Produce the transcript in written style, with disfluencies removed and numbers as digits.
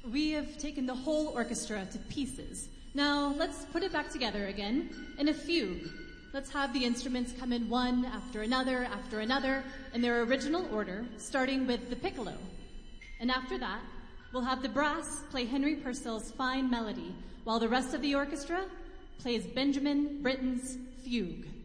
We have taken the whole orchestra to pieces. Now, let's put it back together again in a fugue. Let's have the instruments come in one after another, in their original order, starting with the piccolo. And after that, we'll have the brass play Henry Purcell's Fine Melody, while the rest of the orchestra plays Benjamin Britten's Fugue.